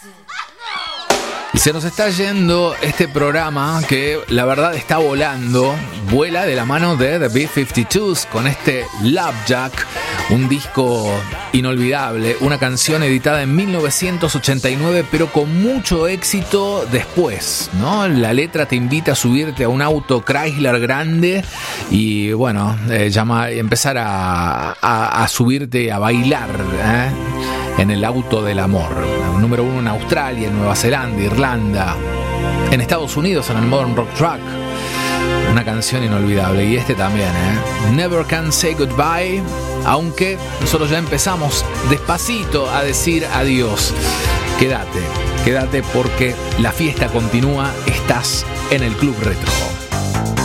Y se nos está yendo este programa que la verdad está volando. Vuela de la mano de The B-52s con este Love Jack, un disco inolvidable, una canción editada en 1989 pero con mucho éxito después, ¿no? La letra te invita a subirte a un auto Chrysler grande y bueno, empezar a subirte a bailar, en el auto del amor. Número 1 en Australia, en Nueva Zelanda, Irlanda, en Estados Unidos en el Modern Rock Track. Una canción inolvidable. Y este también, Never Can Say Goodbye. Aunque nosotros ya empezamos despacito a decir adiós. Quédate porque la fiesta continúa. Estás en el Club Retro.